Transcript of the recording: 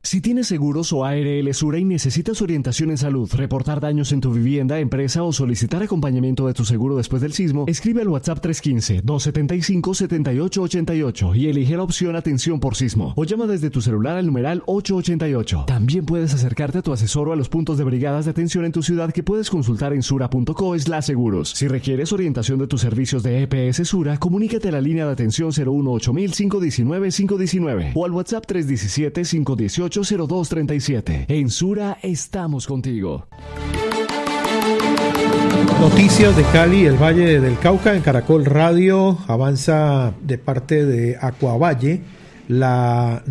Si tienes seguros o ARL Sura y necesitas orientación en salud, reportar daños en tu vivienda, empresa o solicitar acompañamiento de tu seguro después del sismo, escribe al WhatsApp 315-275-7888 y elige la opción Atención por Sismo o llama desde tu celular al numeral 888. También puedes acercarte a tu asesor o a los puntos de brigadas de atención en tu ciudad que puedes consultar en sura.co/seguros. Si requieres orientación de tus servicios de EPS Sura, comunícate a la línea de atención 018-519-519 o al WhatsApp 317-518-0237. En Sura estamos contigo. Noticias de Cali y el Valle del Cauca en Caracol Radio. Avanza de parte de Acuavalle la